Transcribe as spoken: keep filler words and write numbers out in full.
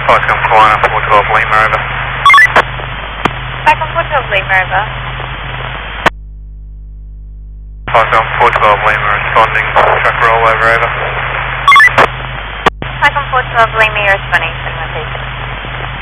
Falcon Quantum four twelve Lima, over. Falcon four twelve Lima, over. Falcon four twelve Lima responding, truck rollover, over. Falcon four twelve Lima, you're responding.